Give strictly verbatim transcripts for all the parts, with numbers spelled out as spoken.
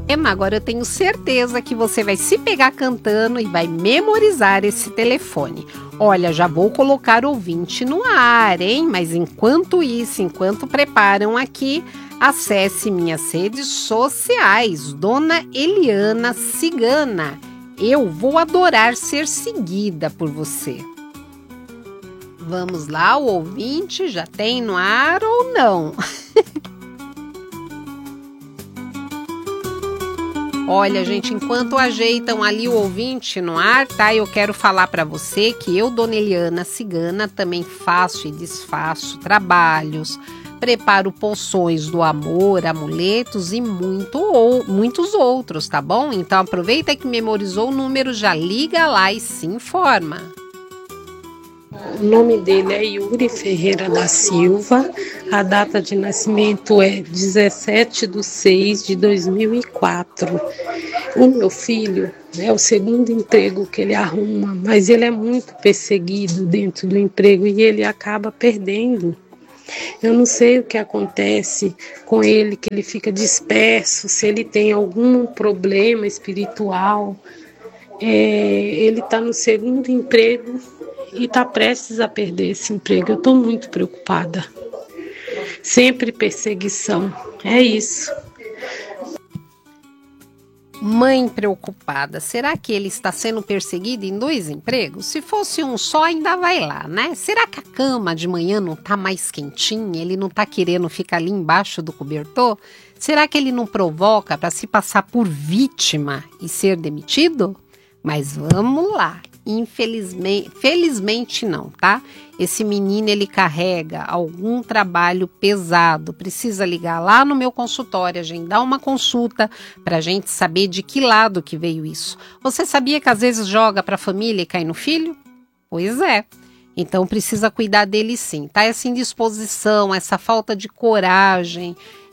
Emma, agora eu tenho certeza que você vai se pegar cantando e vai memorizar esse telefone. Olha, já vou colocar o ouvinte no ar, hein? Mas enquanto isso, enquanto preparam aqui, acesse minhas redes sociais, Dona Eliana Cigana. Eu vou adorar ser seguida por você. Vamos lá, o ouvinte já tem no ar ou não? Olha, gente, enquanto ajeitam ali o ouvinte no ar, tá? Eu quero falar para você que eu, Dona Eliana Cigana, também faço e desfaço trabalhos, preparo poções do amor, amuletos e muito, ou, muitos outros, tá bom? Então aproveita que memorizou o número, já liga lá e se informa. O nome dele é Yuri Ferreira da Silva, a data de nascimento é dezessete de seis de dois mil e quatro. O meu filho é o segundo emprego que ele arruma, mas ele é muito perseguido dentro do emprego e ele acaba perdendo. Eu não sei o que acontece com ele, que ele fica disperso, se ele tem algum problema espiritual. É, ele está no segundo emprego e está prestes a perder esse emprego. Eu estou muito preocupada. Sempre perseguição. É isso. Mãe preocupada, será que ele está sendo perseguido em dois empregos? Se fosse um só, ainda vai lá, né? Será que a cama de manhã não está mais quentinha? Ele não está querendo ficar ali embaixo do cobertor? Será que ele não provoca para se passar por vítima e ser demitido? Mas vamos lá. Infelizmente, felizmente não, tá? Esse menino, ele carrega algum trabalho pesado, precisa ligar lá no meu consultório, agendar uma consulta para a gente saber de que lado que veio isso. Você sabia que às vezes joga para a família e cai no filho? Pois é. Então precisa cuidar dele sim, tá? Essa indisposição, essa falta de coragem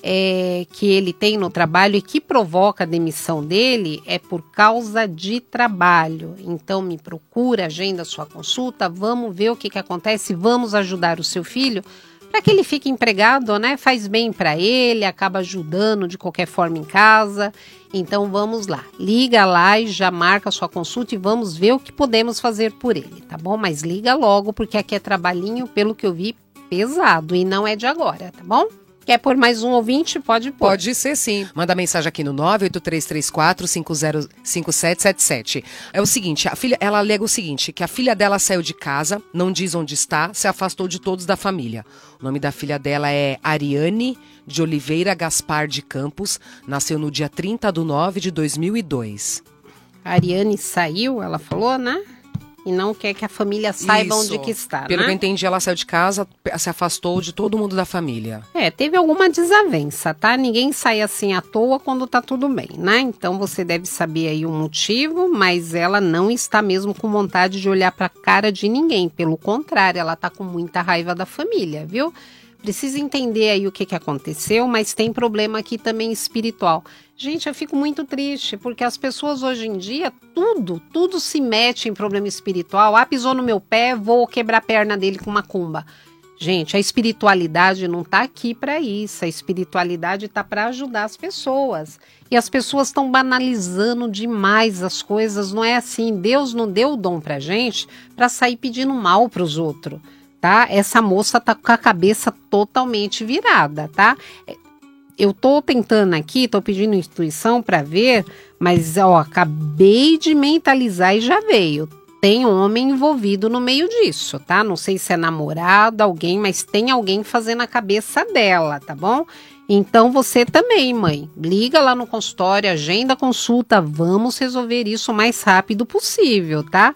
é, que ele tem no trabalho e que provoca a demissão dele é por causa de trabalho. Então me procura, agenda a sua consulta, vamos ver o que, que acontece, vamos ajudar o seu filho para que ele fique empregado, né? Faz bem para ele, acaba ajudando de qualquer forma em casa. Então vamos lá, liga lá e já marca a sua consulta e vamos ver o que podemos fazer por ele, tá bom? Mas liga logo, porque aqui é trabalhinho, pelo que eu vi, pesado e não é de agora, tá bom? Quer pôr mais um ouvinte? Pode pôr. Pode ser sim. Manda mensagem aqui no nove oito três três quatro cinco zero cinco sete sete sete. É o seguinte, a filha, ela alega o seguinte, que a filha dela saiu de casa, não diz onde está, se afastou de todos da família. O nome da filha dela é Ariane de Oliveira Gaspar de Campos, nasceu no dia trinta de nove de dois mil e dois. A Ariane saiu, ela falou, né? E não quer que a família saiba Isso. onde que está, Pelo né? que eu entendi, ela saiu de casa, se afastou de todo mundo da família. É, teve alguma desavença, tá? Ninguém sai assim à toa quando tá tudo bem, né? Então você deve saber aí o motivo, mas ela não está mesmo com vontade de olhar pra cara de ninguém. Pelo contrário, ela tá com muita raiva da família, viu? Precisa entender aí o que, que aconteceu, mas tem problema aqui também espiritual. Gente, eu fico muito triste, porque as pessoas hoje em dia, tudo, tudo se mete em problema espiritual. Ah, pisou no meu pé, vou quebrar a perna dele com uma cumba. Gente, a espiritualidade não tá aqui para isso. A espiritualidade tá para ajudar as pessoas. E as pessoas estão banalizando demais as coisas. Não é assim. Deus não deu o dom pra gente para sair pedindo mal para os outros. Tá? Essa moça tá com a cabeça totalmente virada, tá? Eu tô tentando aqui, tô pedindo intuição para ver, mas ó, acabei de mentalizar e já veio. Tem homem envolvido no meio disso, tá? Não sei se é namorado, alguém, mas tem alguém fazendo a cabeça dela, tá bom? Então você também, mãe, liga lá no consultório, agenda a consulta, vamos resolver isso o mais rápido possível, tá?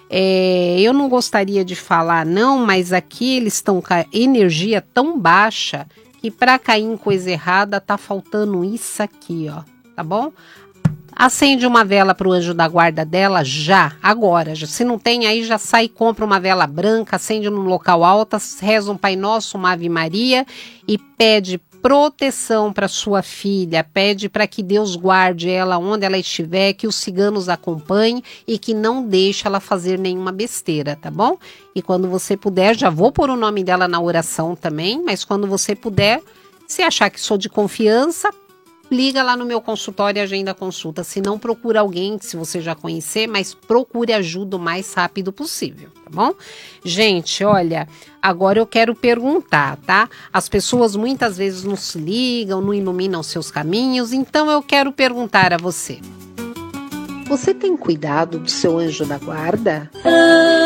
É, eu não gostaria de falar não, mas aqui eles estão com a energia tão baixa que para cair em coisa errada tá faltando isso aqui, ó, tá bom? Acende uma vela para o anjo da guarda dela já, agora. Já, se não tem aí, já sai e compra uma vela branca, acende num local alto, reza um Pai Nosso, uma Ave Maria e pede proteção para sua filha, pede para que Deus guarde ela onde ela estiver, que os ciganos acompanhem e que não deixe ela fazer nenhuma besteira, tá bom? E quando você puder, já vou pôr o nome dela na oração também, mas quando você puder, se achar que sou de confiança, liga lá no meu consultório e agenda a consulta. Se não, procura alguém, se você já conhecer, mas procure ajuda o mais rápido possível, tá bom? Gente, olha, agora eu quero perguntar, tá? As pessoas muitas vezes não se ligam, não iluminam seus caminhos, então eu quero perguntar a você. Você tem cuidado do seu anjo da guarda?